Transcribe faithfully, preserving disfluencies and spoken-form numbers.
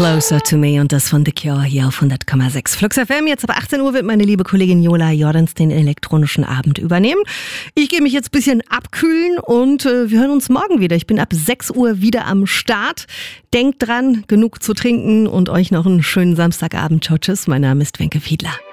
Closer to Me und das von The Cure hier auf hundert Komma sechs Flux F M. Jetzt ab achtzehn Uhr wird meine liebe Kollegin Jola Jordans den elektronischen Abend übernehmen. Ich gehe mich jetzt ein bisschen abkühlen und äh, wir hören uns morgen wieder. Ich bin ab sechs Uhr wieder am Start. Denkt dran, genug zu trinken und euch noch einen schönen Samstagabend. Ciao, tschüss. Mein Name ist Wenke Fiedler.